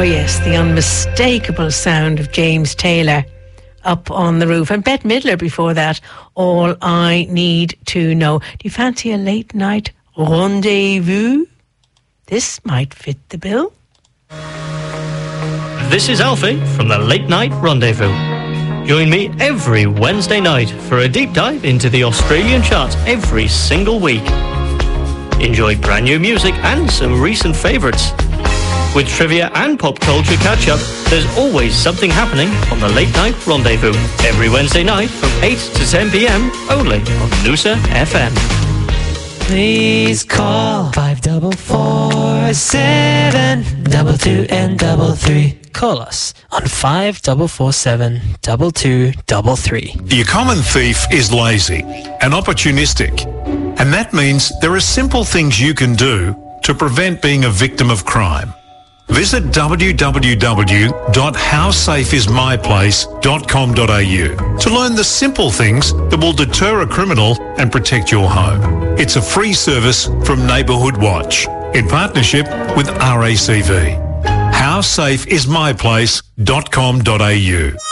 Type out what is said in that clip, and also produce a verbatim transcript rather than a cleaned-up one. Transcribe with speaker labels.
Speaker 1: Oh yes, the unmistakable sound of James Taylor up on the roof. And Bette Midler before that, All I Need to Know. Do you fancy a late night rendezvous? This might fit the bill.
Speaker 2: This is Alfie from the Late Night Rendezvous. Join me every Wednesday night for a deep dive into the Australian charts every single week. Enjoy brand new music and some recent favourites. With trivia and pop culture catch-up, there's always something happening on the Late Night Rendezvous. Every Wednesday night from eight to ten p.m, only on Noosa F M.
Speaker 3: Please call five four four, seven two two and double three. Call us on five four four seven, two two three three.
Speaker 4: Your common thief is lazy and opportunistic. And that means there are simple things you can do to prevent being a victim of crime. Visit w w w dot how safe is my place dot com dot a u to learn the simple things that will deter a criminal and protect your home. It's a free service from Neighbourhood Watch in partnership with R A C V. how safe is my place dot com dot a u.